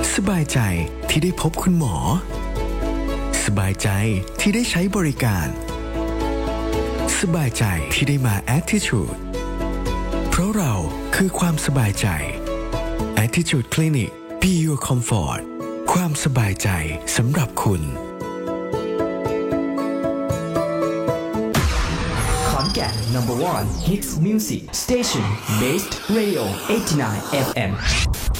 สบายใจที่ได้พบคุณหมอสบายใจที่ได้ใช้บริการสบายใจที่ได้มา Attitude เพราะเราคือความสบายใจ Attitude Clinic Be Your Comfort ความสบายใจสำหรับคุณขอนแก่น No.1 Hits Music Station Based Radio 89 FM